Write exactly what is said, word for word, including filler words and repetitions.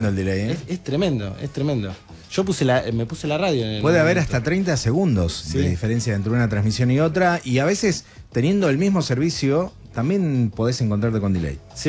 el delay, ¿eh? Es, es tremendo, es tremendo. Yo puse la, me puse la radio en el Puede haber momento. hasta treinta segundos Sí. de diferencia entre una transmisión y otra, y a veces, teniendo el mismo servicio, también podés encontrarte con delay. Sí.